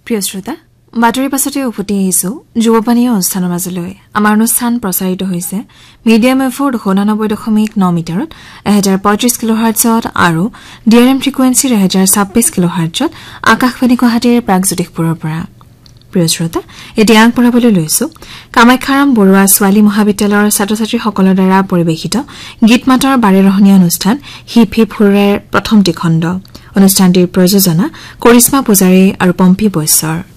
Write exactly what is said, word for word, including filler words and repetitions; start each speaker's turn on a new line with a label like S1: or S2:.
S1: প্ৰিয় শ্ৰোতা বাতৰি পাছতে উভতি আহিছো যুৱবাণী অনুষ্ঠানৰ মাজলৈ আমাৰ অনুষ্ঠান প্ৰচাৰিত হৈছে মিডিয়াম এফৰ দুশ ঊনানব্বৈ দশমিক ন মিটাৰত এক হাজাৰ পঁয়ত্ৰিশ কিলোহাৰ্টজত আৰু ডিআৰএম ফ্ৰিকুৱেন্সিৰ এক হাজাৰ ছাব্বিশ কিলোহাৰ্টজত আকাশবাণী গুৱাহাটীৰ প্ৰাগজ্যোতিষপুৰৰ পৰা প্ৰিয় শ্ৰোতা এতিয়া আগবঢ়াবলৈ লৈছো কামাখ্যাৰাম বৰুৱা ছোৱালী মহাবিদ্যালয়ৰ ছাত্ৰ ছাত্ৰীসকলৰ দ্বাৰা পৰিৱেশিত গীত মাতৰ বাৰেৰহণীয়া অনুষ্ঠান হিপ হিপ হুৰেৰ প্ৰথমটি খণ্ড অনুষ্ঠানটিৰ প্ৰযোজনা কৰিশ্মা পূজাৰী আৰু পম্পী বৈশ্বৰ